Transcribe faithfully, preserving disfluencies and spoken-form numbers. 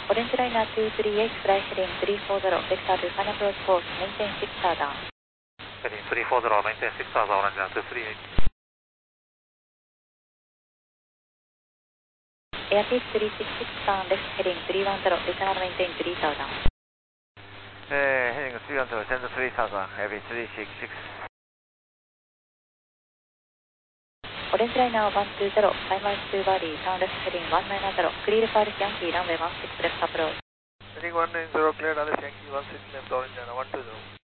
オレンジライナーにさんはち、フライヘディングさんよんゼロ、ベクターとファイナルアプローチコース、メインテンシックスターダウン。 ヘディングさんよんゼロ、メインテンシックスターダウン、オレンジライナーにさんはち。 エアピースさんろくろくターンレフトヘディングさんいちゼロ、リターナルメインテインさんターダウン。 えー、ヘディングさんいちゼロ、センドさんターダウン、エアピースさんろくろく。 オレンジライナーいちにゼロ、タイマーツーバーディー、ターンレフトヘディングいちきゅうゼロ、クリールファールスヤンキー、ランウェイじゅうろくレフトアプローチ。 ヘディングいちきゅうゼロ、クリアランレフトヤンキーじゅうろくレフトオレンジライナーいちにゼロ。